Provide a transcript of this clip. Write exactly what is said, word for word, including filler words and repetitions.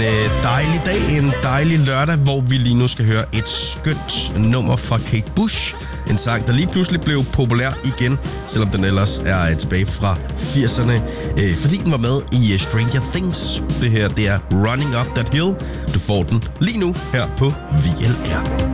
Øh, dejlig dag, en dejlig lørdag, hvor vi lige nu skal høre et skønt nummer fra Kate Bush. En sang, der lige pludselig blev populær igen, selvom den ellers er tilbage fra firserne, øh, fordi den var med i Stranger Things. Det her, det er Running Up That Hill. Du får den lige nu her på V L R.